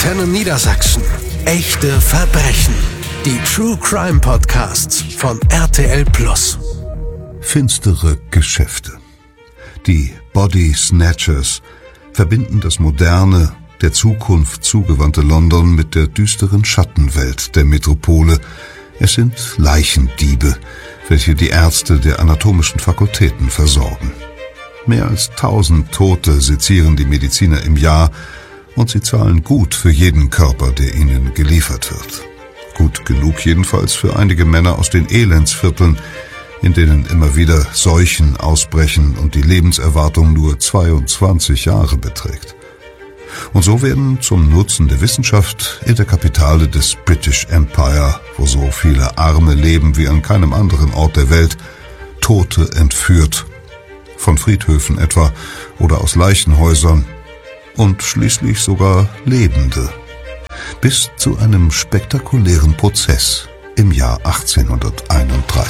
Antenne Niedersachsen. Echte Verbrechen. Die True Crime Podcasts von RTL+. Finstere Geschäfte. Die Body Snatchers verbinden das moderne, der Zukunft zugewandte London mit der düsteren Schattenwelt der Metropole. Es sind Leichendiebe, welche die Ärzte der anatomischen Fakultäten versorgen. Mehr als 1000 Tote sezieren die Mediziner im Jahr und sie zahlen gut für jeden Körper, der ihnen geliefert wird. Gut genug jedenfalls für einige Männer aus den Elendsvierteln, in denen immer wieder Seuchen ausbrechen und die Lebenserwartung nur 22 Jahre beträgt. Und so werden zum Nutzen der Wissenschaft in der Kapitale des British Empire, wo so viele Arme leben wie an keinem anderen Ort der Welt, Tote entführt, von Friedhöfen etwa oder aus Leichenhäusern und schließlich sogar Lebende, bis zu einem spektakulären Prozess im Jahr 1831.